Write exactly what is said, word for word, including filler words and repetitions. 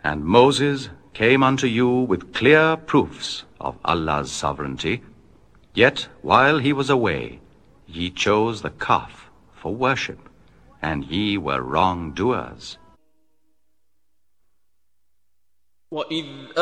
And Moses came unto you with clear proofs of Allah's sovereignty, yet while he was away, ye chose the calf for worship, and ye were wrongdoers. وَإِذْ